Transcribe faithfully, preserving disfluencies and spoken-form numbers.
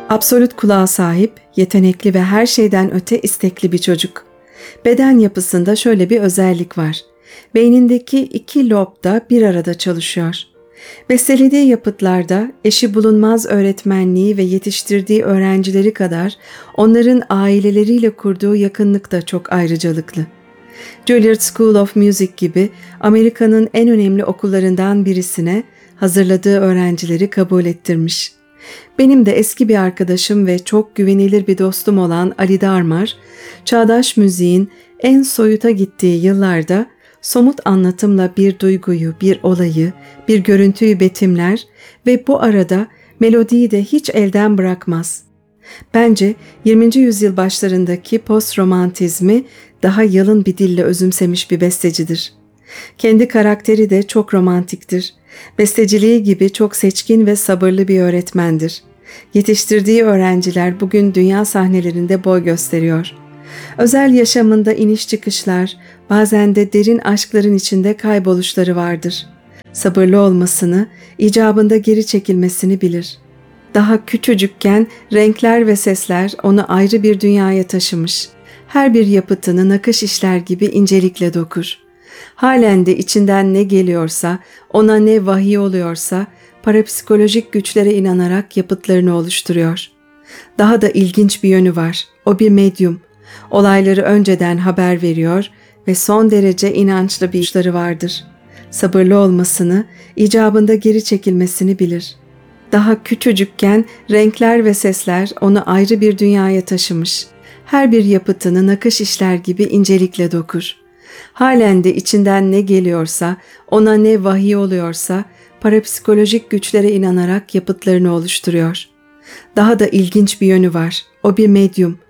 Absolut kulağa sahip, yetenekli ve her şeyden öte istekli bir çocuk. Beden yapısında şöyle bir özellik var. Beynindeki iki lob da bir arada çalışıyor. Bestelediği yapıtlarda eşi bulunmaz öğretmenliği ve yetiştirdiği öğrencileri kadar onların aileleriyle kurduğu yakınlık da çok ayrıcalıklı. Juilliard School of Music gibi Amerika'nın en önemli okullarından birisine hazırladığı öğrencileri kabul ettirmiş. Benim de eski bir arkadaşım ve çok güvenilir bir dostum olan Ali Darmar, çağdaş müziğin en soyuta gittiği yıllarda somut anlatımla bir duyguyu, bir olayı, bir görüntüyü betimler ve bu arada melodiyi de hiç elden bırakmaz. Bence yirminci yüzyıl başlarındaki post-romantizmi daha yalın bir dille özümsemiş bir bestecidir. Kendi karakteri de çok romantiktir. Besteciliği gibi çok seçkin ve sabırlı bir öğretmendir. Yetiştirdiği öğrenciler bugün dünya sahnelerinde boy gösteriyor. Özel yaşamında iniş çıkışlar, bazen de derin aşkların içinde kayboluşları vardır. Sabırlı olmasını, icabında geri çekilmesini bilir. Daha küçücükken renkler ve sesler onu ayrı bir dünyaya taşımış. Her bir yapıtını nakış işler gibi incelikle dokur. Halen de içinden ne geliyorsa, ona ne vahiy oluyorsa, parapsikolojik güçlere inanarak yapıtlarını oluşturuyor. Daha da ilginç bir yönü var. O bir medyum. Olayları önceden haber veriyor ve son derece inançlı bir işleri vardır. Sabırlı olmasını, icabında geri çekilmesini bilir. Daha küçücükken renkler ve sesler onu ayrı bir dünyaya taşımış. Her bir yapıtını nakış işler gibi incelikle dokur. Halen de içinden ne geliyorsa, ona ne vahiy oluyorsa, parapsikolojik güçlere inanarak yapıtlarını oluşturuyor. Daha da ilginç bir yönü var. O bir medyum.